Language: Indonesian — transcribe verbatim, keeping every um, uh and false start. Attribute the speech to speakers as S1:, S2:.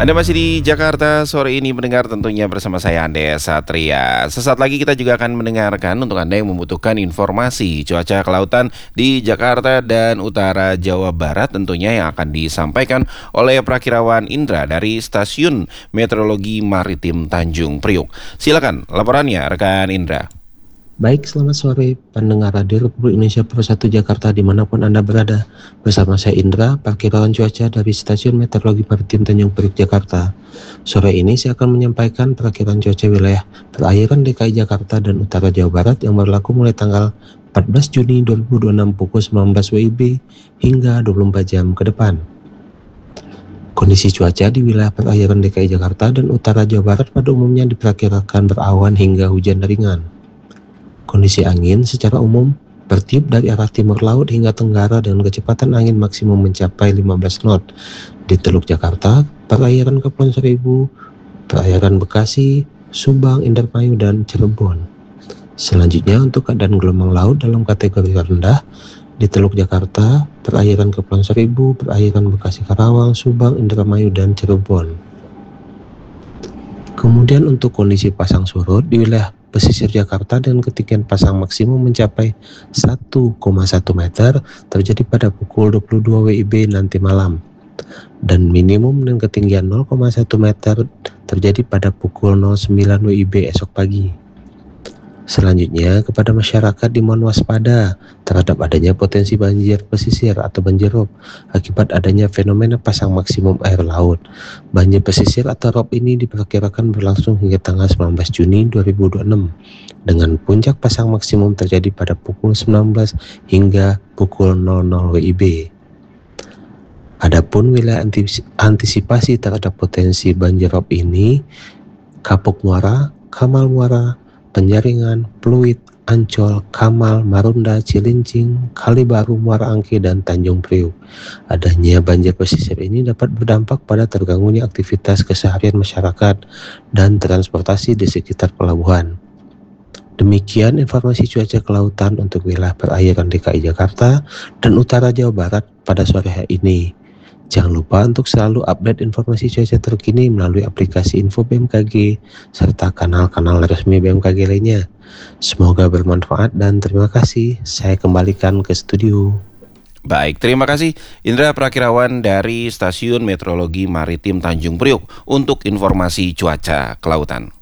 S1: Anda masih di Jakarta sore ini mendengar tentunya bersama saya Andes Satria. Sesaat lagi kita juga akan mendengarkan untuk Anda yang membutuhkan informasi cuaca kelautan di Jakarta dan utara Jawa Barat tentunya yang akan disampaikan oleh Prakirawan Indra dari Stasiun Meteorologi Maritim Tanjung Priuk. Silakan laporannya rekan Indra.
S2: Baik, selamat sore pendengar Radio Republik Indonesia Pro satu Jakarta dimanapun Anda berada. Bersama saya Indra, Prakirawan Cuaca dari Stasiun Meteorologi Maritim Tanjung Priuk, Jakarta. Sore ini saya akan menyampaikan perakiraan cuaca wilayah perairan D K I Jakarta dan utara Jawa Barat yang berlaku mulai tanggal empat belas Juni dua ribu dua puluh enam pukul sembilan belas W I B hingga dua puluh empat jam ke depan. Kondisi cuaca di wilayah perairan D K I Jakarta dan utara Jawa Barat pada umumnya diperkirakan berawan hingga hujan ringan. Kondisi angin secara umum bertiup dari arah timur laut hingga tenggara dengan kecepatan angin maksimum mencapai lima belas knot di Teluk Jakarta, perairan Kepulauan Seribu, perairan Bekasi, Subang, Indramayu, dan Cirebon. Selanjutnya untuk keadaan gelombang laut dalam kategori rendah di Teluk Jakarta, perairan Kepulauan Seribu, perairan Bekasi Karawang, Subang, Indramayu, dan Cirebon. Kemudian untuk kondisi pasang surut di wilayah pesisir Jakarta dengan ketinggian pasang maksimum mencapai satu koma satu meter terjadi pada pukul dua puluh dua W I B nanti malam dan minimum dengan ketinggian nol koma satu meter terjadi pada pukul nol sembilan W I B esok pagi. Selanjutnya kepada masyarakat dimohon waspada terhadap adanya potensi banjir pesisir atau banjir rob akibat adanya fenomena pasang maksimum air laut. Banjir pesisir atau rob ini diperkirakan berlangsung hingga tanggal sembilan belas Juni dua ribu dua puluh enam dengan puncak pasang maksimum terjadi pada pukul sembilan belas hingga pukul nol nol W I B. Adapun wilayah antisipasi terhadap potensi banjir rob ini Kapuk Muara, Kamal Muara, Penjaringan, Pluit, Ancol, Kamal, Marunda, Cilincing, Kalibaru, Muara Angke, dan Tanjung Priuk. Adanya banjir pesisir ini dapat berdampak pada terganggunya aktivitas keseharian masyarakat dan transportasi di sekitar pelabuhan. Demikian informasi cuaca kelautan untuk wilayah perairan D K I Jakarta dan utara Jawa Barat pada sore hari ini. Jangan lupa untuk selalu update informasi cuaca terkini melalui aplikasi Info B M K G serta kanal-kanal resmi B M K G lainnya. Semoga bermanfaat dan terima kasih. Saya kembalikan ke studio.
S1: Baik, terima kasih Indra Prakirawan dari Stasiun Meteorologi Maritim Tanjung Priuk untuk informasi cuaca kelautan.